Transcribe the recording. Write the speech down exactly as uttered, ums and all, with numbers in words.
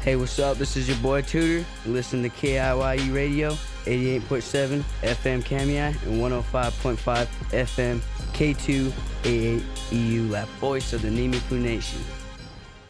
Hey, what's up? This is your boy Tudor. You listen to K I Y E Radio, eighty-eight point seven F M Kamiah and one oh five point five F M K two eighty-eight E U Lap, voice of the Nimiku Nation.